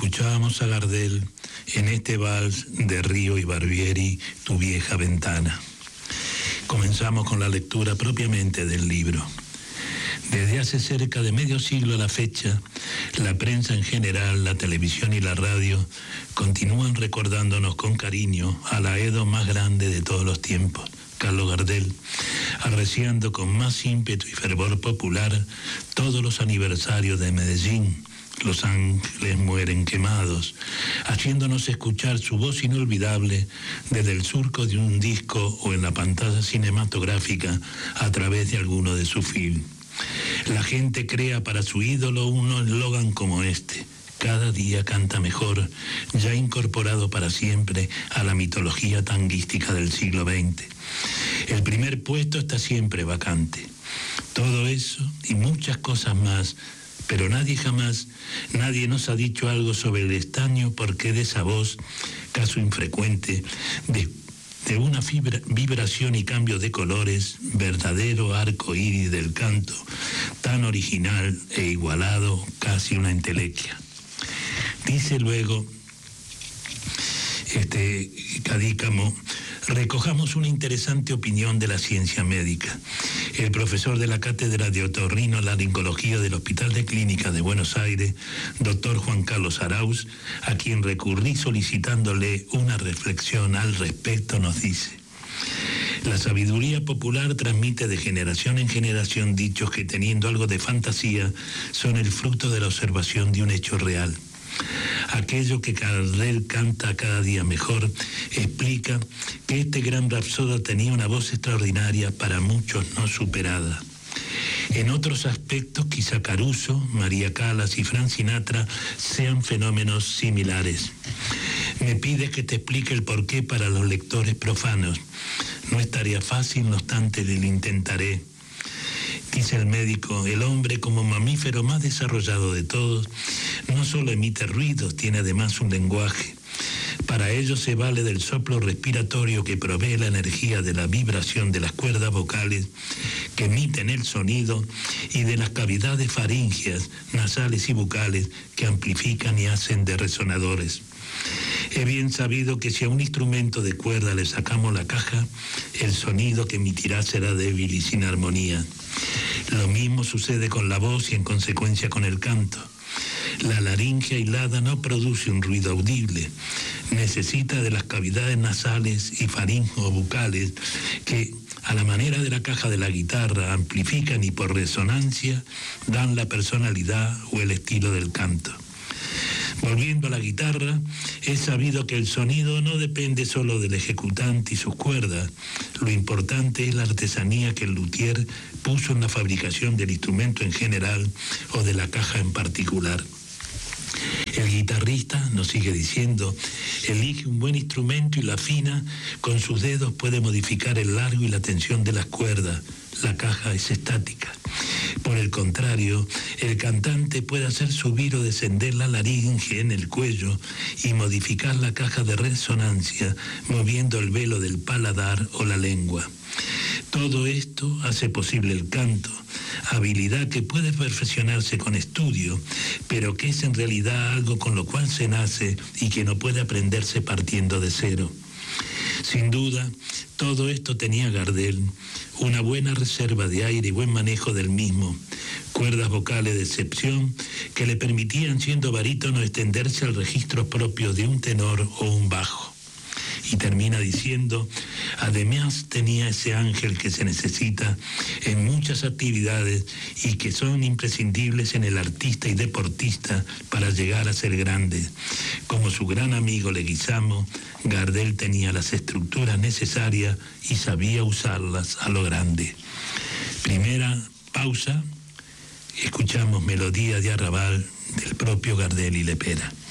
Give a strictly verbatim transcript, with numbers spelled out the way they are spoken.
Escuchábamos a Gardel en este vals de Río y Barbieri, Tu vieja ventana. Comenzamos con la lectura propiamente del libro. Desde hace cerca de medio siglo a la fecha, la prensa en general, la televisión y la radio continúan recordándonos con cariño al aedo más grande de todos los tiempos, Carlos Gardel, arreciando con más ímpetu y fervor popular todos los aniversarios de Medellín. Los ángeles mueren quemados, haciéndonos escuchar su voz inolvidable desde el surco de un disco o en la pantalla cinematográfica a través de alguno de sus films. La gente crea para su ídolo un eslogan como este: cada día canta mejor, ya incorporado para siempre a la mitología tanguística del siglo veinte. El primer puesto está siempre vacante. Todo eso y muchas cosas más, pero nadie jamás, nadie nos ha dicho algo sobre el estaño porqué de esa voz, caso infrecuente, de, de una fibra, vibración y cambio de colores, verdadero arco iris del canto, tan original e igualado, casi una entelequia. Dice luego este Cadícamo: recojamos una interesante opinión de la ciencia médica. El profesor de la Cátedra de Otorrinolaringología del Hospital de Clínicas de Buenos Aires, doctor Juan Carlos Arauz, a quien recurrí solicitándole una reflexión al respecto, nos dice: la sabiduría popular transmite de generación en generación dichos que, teniendo algo de fantasía, son el fruto de la observación de un hecho real. Aquello que Gardel canta cada día mejor explica que este gran rapsoda tenía una voz extraordinaria, para muchos no superada. En otros aspectos, quizá Caruso, María Callas y Frank Sinatra sean fenómenos similares. Me pides que te explique el porqué para los lectores profanos. No es tarea fácil, no obstante, lo intentaré. Dice el médico: el hombre, como mamífero más desarrollado de todos, no solo emite ruidos, tiene además un lenguaje. Para ello se vale del soplo respiratorio que provee la energía de la vibración de las cuerdas vocales que emiten el sonido y de las cavidades faríngeas, nasales y bucales que amplifican y hacen de resonadores. Es bien sabido que si a un instrumento de cuerda le sacamos la caja, el sonido que emitirá será débil y sin armonía. Lo mismo sucede con la voz y en consecuencia con el canto. La laringe aislada no produce un ruido audible, necesita de las cavidades nasales y faringo-bucales que, a la manera de la caja de la guitarra, amplifican y por resonancia dan la personalidad o el estilo del canto. Volviendo a la guitarra, es sabido que el sonido no depende solo del ejecutante y sus cuerdas. Lo importante es la artesanía que el luthier puso en la fabricación del instrumento en general o de la caja en particular. El guitarrista, nos sigue diciendo, elige un buen instrumento y lo afina. Con sus dedos puede modificar el largo y la tensión de las cuerdas. La caja es estática. Por el contrario, el cantante puede hacer subir o descender la laringe en el cuello y modificar la caja de resonancia moviendo el velo del paladar o la lengua. Todo esto hace posible el canto, habilidad que puede perfeccionarse con estudio, pero que es en realidad algo con lo cual se nace y que no puede aprenderse partiendo de cero. Sin duda, todo esto tenía Gardel: una buena reserva de aire y buen manejo del mismo, cuerdas vocales de excepción que le permitían, siendo barítono, extenderse al registro propio de un tenor o un bajo. Y termina diciendo: además tenía ese ángel que se necesita en muchas actividades y que son imprescindibles en el artista y deportista para llegar a ser grande. Como su gran amigo Leguizamo, Gardel tenía las estructuras necesarias y sabía usarlas a lo grande. Primera pausa, escuchamos Melodía de Arrabal del propio Gardel y Lepera.